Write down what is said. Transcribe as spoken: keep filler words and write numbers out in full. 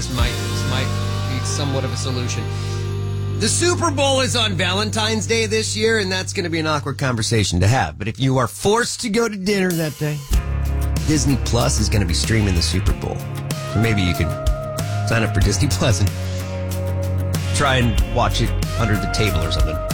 this might this might be somewhat of a solution. The Super Bowl is on Valentine's Day this year, and that's going to be an awkward conversation to have. But if you are forced to go to dinner that day, Disney Plus is going to be streaming the Super Bowl. So maybe you can sign up for Disney Plus and try and watch it under the table or something.